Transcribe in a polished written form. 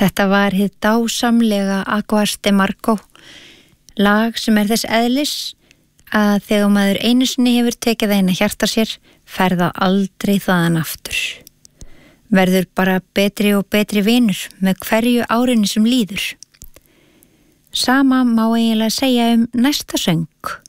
Þetta var hið dásamlega Aguas de Marco, lag sem þess eðlis að þegar maður einu sinni hefur tekið það inn að hjarta sér, fer það aldrei þaðan aftur. Verður bara betri og betri vinur með hverju árinu sem líður. Sama má eiginlega segja næsta söng.